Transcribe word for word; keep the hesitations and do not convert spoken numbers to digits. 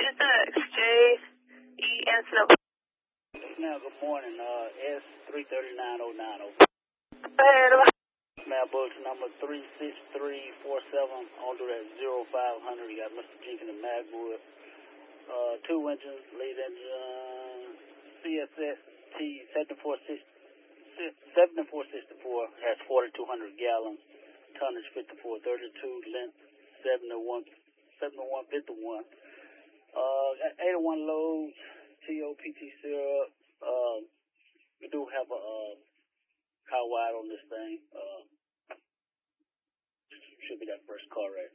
X J E Antelope. Now, good morning. Uh, S three three nine oh nine oh. Go ahead. Now, bulletin number three six three four seven. On to that zero five hundred. You got Mister Jenkins and Magwood. Uh, two engines, lead engine, C S S T seventy-four sixty-four has forty-two hundred gallons, tonnage fifty-four thirty-two, length seventy-one fifty-one. Uh, got eighty-one loads, T O P T syrup. Uh, we do have a uh, car wide on this thing. Uh, should be that first car right